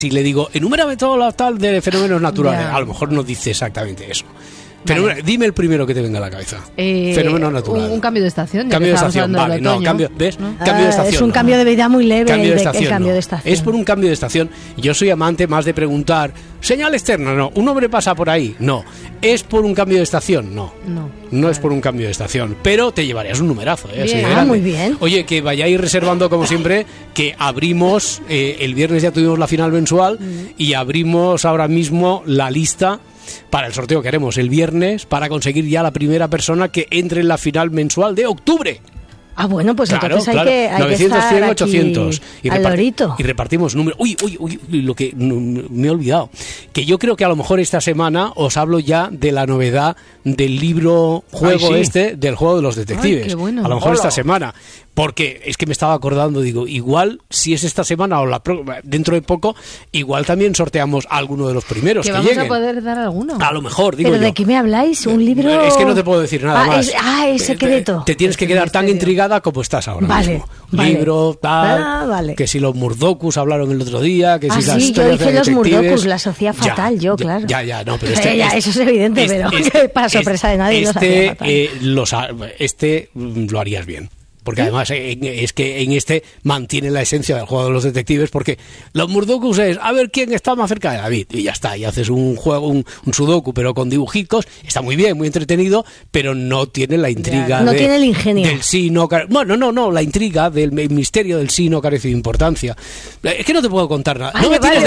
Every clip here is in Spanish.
Si le digo, enumérame todo lo tal de fenómenos naturales, a lo mejor no dice exactamente eso. Pero dime el primero que te venga a la cabeza. Fenómeno natural. Un cambio de estación. Cambio de estación, vale. No, cambio, ¿ves? Cambio de estación. Es un cambio de vida muy leve. Cambio de estación, el cambio de estación. Es por un cambio de estación. Yo soy amante más de preguntar, ¿señal externa? No. ¿Un hombre pasa por ahí? No. ¿Es por un cambio de estación? No. No es por un cambio de estación. Pero te llevarías un numerazo, ¿eh? Muy bien. Oye, que vayáis reservando, como siempre, que abrimos, el viernes ya tuvimos la final mensual y abrimos ahora mismo la lista para el sorteo que haremos el viernes para conseguir ya la primera persona que entre en la final mensual de octubre. Ah, bueno, pues claro, entonces hay que 900, 100, 800 al lorito. Y repartimos números. Uy, lo que me he olvidado, que yo creo que a lo mejor esta semana os hablo ya de la novedad del libro juego del juego de los detectives. Ay, qué bueno. A lo mejor esta semana, porque es que me estaba acordando, digo, igual si es esta semana o dentro de poco, igual también sorteamos alguno de los primeros que vamos lleguen. A poder dar alguno. A lo mejor, digo. ¿Pero yo. de qué me habláis? ¿Un libro? Es que no te puedo decir nada más. Es secreto. Te tienes que quedar tan intrigada como estás ahora mismo. Libro, tal, que si los Murdokus hablaron el otro día, que si las yo historias hice de los detectives. Murdokus, la hacía fatal, claro. Ya, no, pero eso es evidente, pero para sorpresa de nadie los hacía fatal. Lo harías bien. Porque además es que en este mantiene la esencia del juego de los detectives, porque los Murdokus es a ver quién está más cerca de David, y ya está, y haces un juego, un sudoku, pero con dibujicos, está muy bien, muy entretenido, pero no tiene la intriga no tiene el ingenio del sí, no, la intriga del misterio del sí no carece de importancia. Es que no te puedo contar nada. No me tires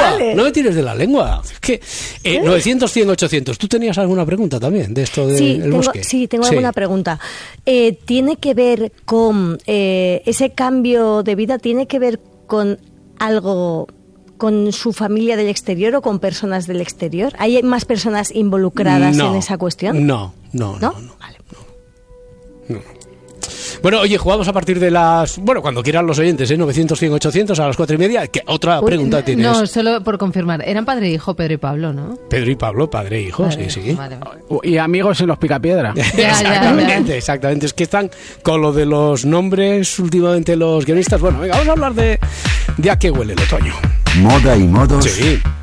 de la lengua. Es que 900, 100, 800. ¿Tú tenías alguna pregunta también de esto del bosque? Sí, tengo alguna pregunta. ¿Tiene que ver con ese cambio de vida, tiene que ver con algo, con su familia del exterior o con personas del exterior? ¿Hay más personas involucradas en esa cuestión? No. Vale. No. Bueno, oye, jugamos a partir de las... Bueno, cuando quieran los oyentes, 900, 100, 800 a las 4:30. ¿Qué otra pregunta tienes? No, solo por confirmar. Eran padre e hijo, Pedro y Pablo, ¿no? Pedro y Pablo, padre e hijo, vale, sí. Vale. Y amigos en los Picapiedra. Exactamente. Es que están con lo de los nombres últimamente los guionistas. Bueno, venga, vamos a hablar de a qué huele el otoño. Moda y modos. Sí.